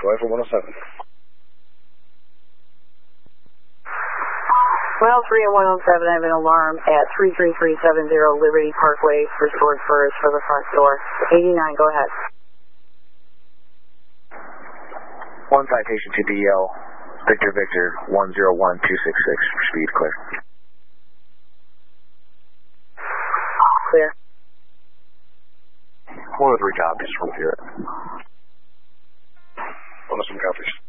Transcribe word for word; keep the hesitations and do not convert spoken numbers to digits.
away from one oh seven. Well, three and one oh seven, I have an alarm at three three three seven zero Liberty Parkway, restored first for the front door. eighty-nine, go ahead. One citation to D L, Victor Victor, one zero one two six six, speed clear. Clear. One of three copies from here. One of some copies.